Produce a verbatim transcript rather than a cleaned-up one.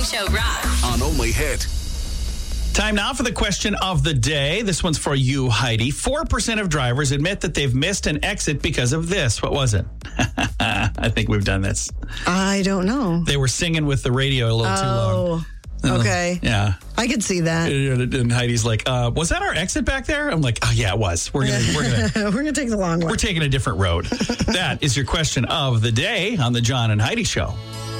Show rocks. On Only Hit. Time now for the question of the day. This one's for you, Heidi. four percent of drivers admit that they've missed an exit because of this. What was it? I think we've done this. I don't know. They were singing with the radio a little too long. Oh, okay. Yeah. I could see that. And Heidi's like, uh, was that our exit back there? I'm like, oh, yeah, it was. We're going to we're gonna, We're going to take the long way. We're taking a different road. That is your question of the day on the John and Heidi Show.